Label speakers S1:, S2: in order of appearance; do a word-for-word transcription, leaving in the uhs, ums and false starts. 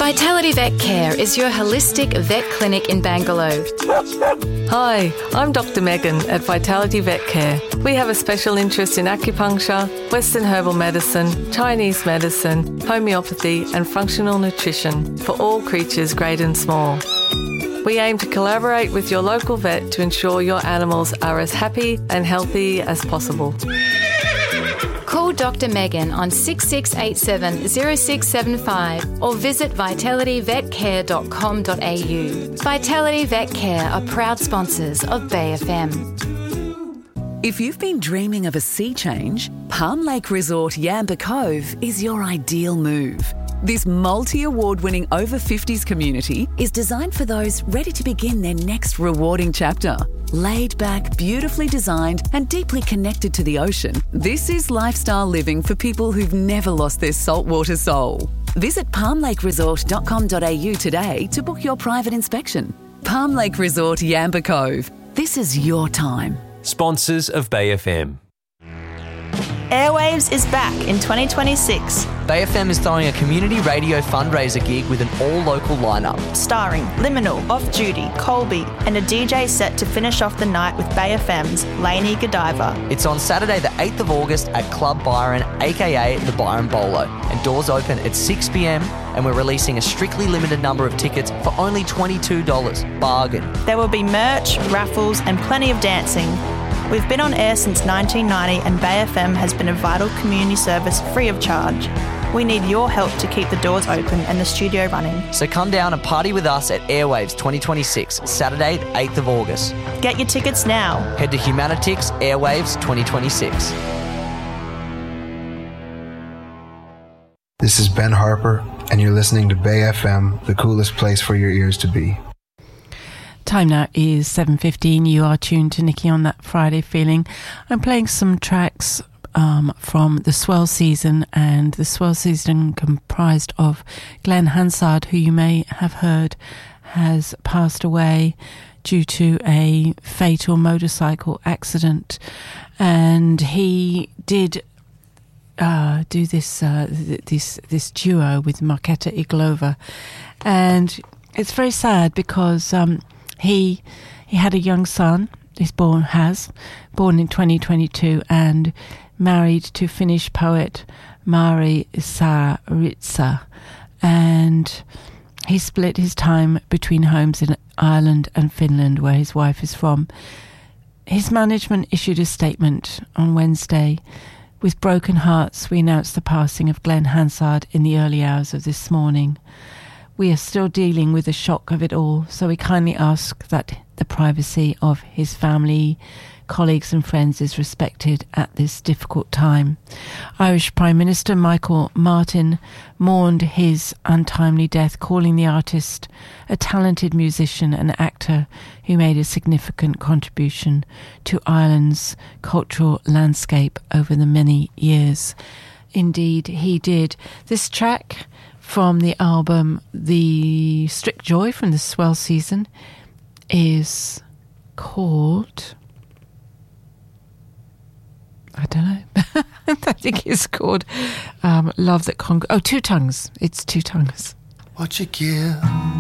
S1: Vitality Vet Care is your holistic vet clinic in Bangalore.
S2: Hi, I'm Doctor Megan at Vitality Vet Care. We have a special interest in acupuncture, Western herbal medicine, Chinese medicine, homeopathy and functional nutrition for all creatures great and small. We aim to collaborate with your local vet to ensure your animals are as happy and healthy as possible.
S1: Call Doctor Megan on six six eight seven zero six seven five or visit vitality vet care dot com dot a u. Vitality Vet Care are proud sponsors of Bay F M.
S3: If you've been dreaming of a sea change, Palm Lake Resort Yamba Cove is your ideal move. This multi-award-winning over fifties community is designed for those ready to begin their next rewarding chapter. Laid back, beautifully designed and deeply connected to the ocean, this is lifestyle living for people who've never lost their saltwater soul. Visit palm lake resort dot com dot a u today to book your private inspection. Palm Lake Resort Yamba Cove. This is your time.
S4: Sponsors of Bay F M.
S5: Airwaves is back in twenty twenty-six.
S6: Bay F M is throwing a community radio fundraiser gig with an all-local lineup.
S5: Starring Liminal, Off Duty, Colby, and a D J set to finish off the night with Bay F M's Lainey Godiva.
S6: It's on Saturday the eighth of August at Club Byron, aka the Byron Bolo. And doors open at six p m and we're releasing a strictly limited number of tickets for only twenty-two dollars. Bargain.
S5: There will be merch, raffles, and plenty of dancing. We've been on air since nineteen ninety and Bay F M has been a vital community service free of charge. We need your help to keep the doors open and the studio running.
S6: So come down and party with us at Airwaves twenty twenty-six, Saturday the eighth of August.
S5: Get your tickets now.
S6: Head to Humanitix Airwaves twenty twenty-six.
S7: This is Ben Harper, and you're listening to Bay F M, the coolest place for your ears to be.
S8: Time now is seven fifteen. You are tuned to Nikki on That Friday Feeling. I'm playing some tracks um, from the Swell Season, and the Swell Season comprised of Glenn Hansard, who you may have heard has passed away due to a fatal motorcycle accident. And he did uh, do this, uh, this, this duo with Marketa Iglova. And it's very sad because... Um, He he had a young son. He's born has born in twenty twenty-two and married to Finnish poet Mari Saritsa, and he split his time between homes in Ireland and Finland, where his wife is from. His management issued a statement on Wednesday. With broken hearts, we announced the passing of Glenn Hansard in the early hours of this morning. We are still dealing with the shock of it all, so we kindly ask that the privacy of his family, colleagues and friends is respected at this difficult time. Irish Prime Minister Michael Martin mourned his untimely death, calling the artist a talented musician and actor who made a significant contribution to Ireland's cultural landscape over the many years. Indeed, he did. This track from the album The Strict Joy from the Swell Season is called... I don't know. I think it's called um, Love That Conquers... Oh, Two Tongues. It's Two Tongues.
S9: What you give